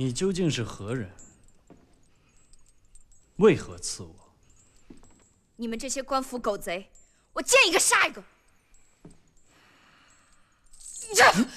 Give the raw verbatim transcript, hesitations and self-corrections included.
你究竟是何人？为何刺我？ 你们这些官府狗贼，我见一个杀一个！